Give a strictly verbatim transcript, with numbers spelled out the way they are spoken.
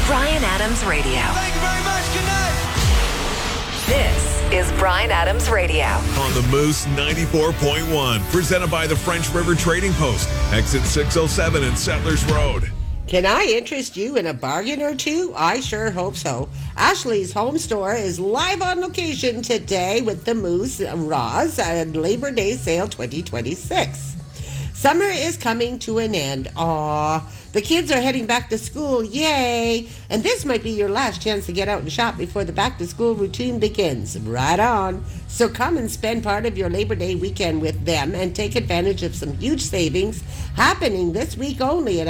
Bryan Adams Radio. Thank you very much. Good night. This is Bryan Adams Radio. On the Moose ninety-four point one, presented by the French River Trading Post, exit six oh seven in Settlers Road. Can I interest you in a bargain or two? I sure hope so. Ashley's Home Store is live on location today with the Moose Raws and Labor Day Sale twenty twenty-six. Summer is coming to an end. Aw, the kids are heading back to school. Yay! And this might be your last chance to get out and shop before the back-to-school routine begins. Right on. So come and spend part of your Labor Day weekend with them and take advantage of some huge savings happening this week only at